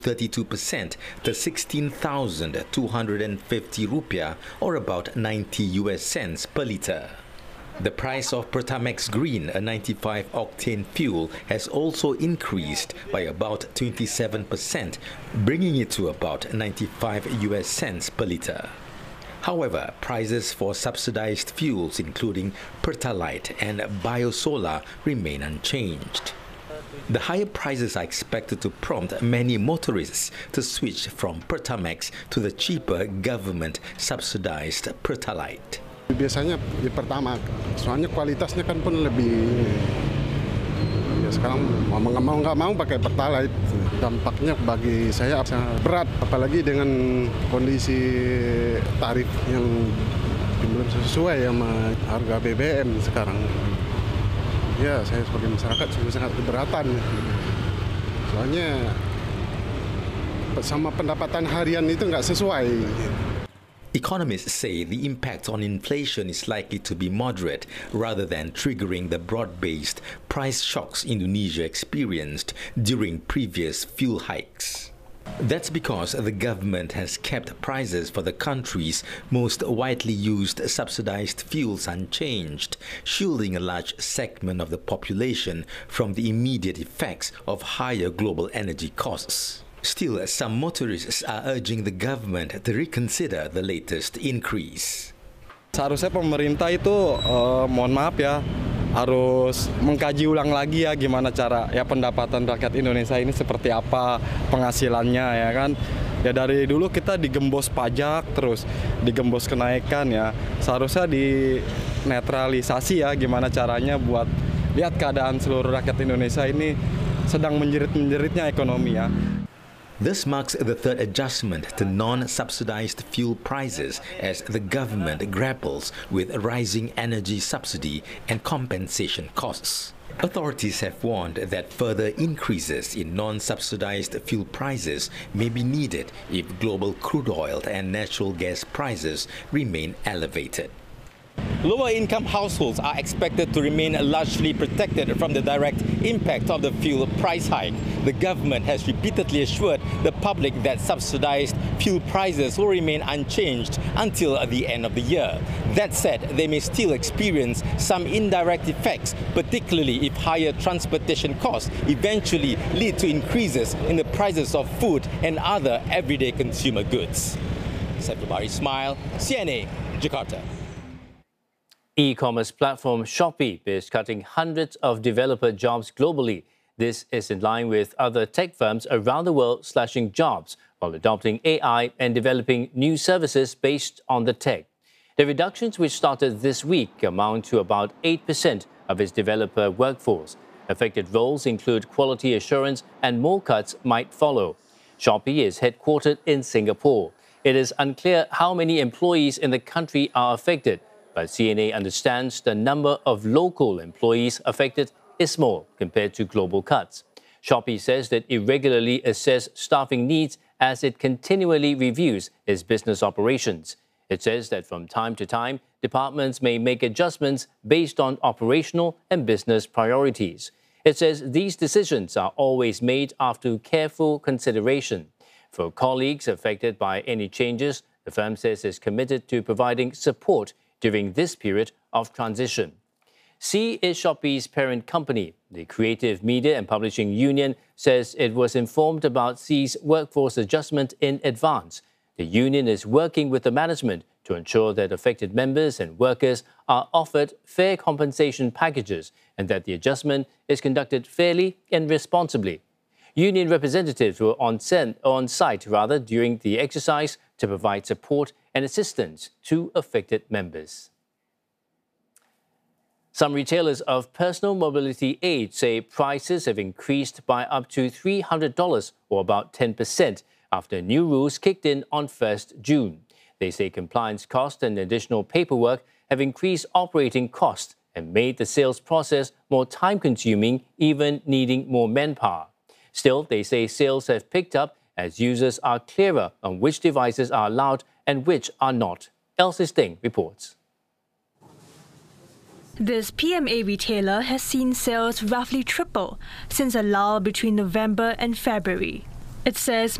32% to 16,250 rupiah, or about 90 US cents per litre. The price of Pertamax Green, a 95-octane fuel, has also increased by about 27%, bringing it to about 95 US cents per litre. However, prices for subsidized fuels, including Pertalite and Biosolar, remain unchanged. The higher prices are expected to prompt many motorists to switch from Pertamax to the cheaper government-subsidized Pertalite. Biasanya di Pertamax, soalnya kualitasnya kan pun lebih. Ya sekarang mau nggak mau pakai Pertalite. Dampaknya bagi saya sangat berat, apalagi dengan kondisi tarif yang belum sesuai sama harga BBM sekarang. Ya, saya sebagai masyarakat sangat keberatan. Soalnya sama pendapatan harian itu nggak sesuai. Economists say the impact on inflation is likely to be moderate rather than triggering the broad-based price shocks Indonesia experienced during previous fuel hikes. That's because the government has kept prices for the country's most widely used subsidized fuels unchanged, shielding a large segment of the population from the immediate effects of higher global energy costs. Still, some motorists are urging the government to reconsider the latest increase. Seharusnya pemerintah itu, mohon maaf ya, harus mengkaji ulang lagi ya gimana cara ya pendapatan rakyat Indonesia ini seperti apa penghasilannya ya kan. Ya dari dulu kita digembos pajak terus digembos kenaikan ya. Seharusnya dinetralisasi ya gimana caranya buat lihat keadaan seluruh rakyat Indonesia ini sedang menjerit-menjeritnya ekonomi ya. This marks the third adjustment to non-subsidized fuel prices as the government grapples with rising energy subsidy and compensation costs. Authorities have warned that further increases in non-subsidized fuel prices may be needed if global crude oil and natural gas prices remain elevated. Lower-income households are expected to remain largely protected from the direct impact of the fuel price hike. The government has repeatedly assured the public that subsidized fuel prices will remain unchanged until the end of the year. That said, they may still experience some indirect effects, particularly if higher transportation costs eventually lead to increases in the prices of food and other everyday consumer goods. Saiful Ismail, CNA, Jakarta. E-commerce platform Shopee is cutting hundreds of developer jobs globally. This is in line with other tech firms around the world slashing jobs while adopting AI and developing new services based on the tech. The reductions, which started this week, amount to about 8% of its developer workforce. Affected roles include quality assurance, and more cuts might follow. Shopee is headquartered in Singapore. It is unclear how many employees in the country are affected, but CNA understands the number of local employees affected is small compared to global cuts. Shopee says that it regularly assesses staffing needs as it continually reviews its business operations. It says that from time to time, departments may make adjustments based on operational and business priorities. It says these decisions are always made after careful consideration. For colleagues affected by any changes, the firm says it's committed to providing support during this period of transition. Sea is Shopee's parent company. The Creative Media and Publishing Union says it was informed about Sea's workforce adjustment in advance. The union is working with the management to ensure that affected members and workers are offered fair compensation packages and that the adjustment is conducted fairly and responsibly. Union representatives were on site during the exercise to provide support and assistance to affected members. Some retailers of personal mobility aid say prices have increased by up to $300 or about 10% after new rules kicked in on 1st June. They say compliance costs and additional paperwork have increased operating costs and made the sales process more time-consuming, even needing more manpower. Still, they say sales have picked up as users are clearer on which devices are allowed and which are not. Elsie Sting reports. This PMA retailer has seen sales roughly triple since a lull between November and February. It says